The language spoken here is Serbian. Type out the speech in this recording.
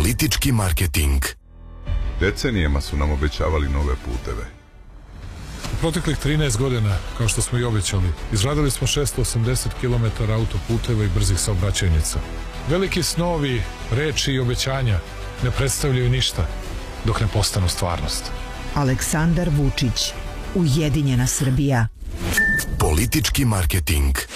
Politički marketing. Decenijama su nam obećavali nove puteve. U proteklih 13 godina, kao što smo i obećali, izgradili smo 680 km autoputeva i brzih saobraćajnica. Veliki snovi, reči i obećanja ne predstavljaju ništa dok ne postanu stvarnost. Aleksandar Vučić, Ujedinjena Srbija. Politički marketing.